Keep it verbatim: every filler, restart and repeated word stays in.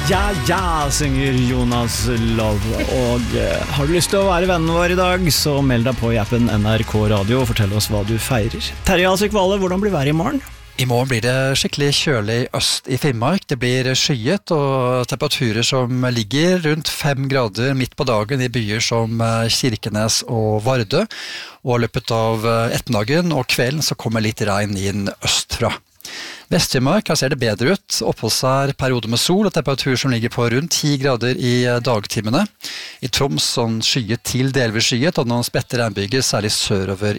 Ja, ja, synger Jonas Love. Og eh, har du lyst til å være vennen vår i dag, så meld deg på i appen N R K Radio og fortell oss hva du feirer. Terje Asik Valle, hvordan blir været i morgen? I morgen blir det skikkelig kjølig øst i Finnmark. Det blir skyet og temperaturer som ligger rundt fem grader midt på dagen i byer som Kirkenes og Vardø. Og i løpet av ettermiddagen og kvelden så kommer litt regn inn østfra. Vest-Finnmark, her ser det bedre ut. Oppholds er perioder med sol og temperatur som ligger på rundt ti grader i dagtimene. I Troms sånn skyet til delvis skyet og noen spredte regnbyger, særlig sørover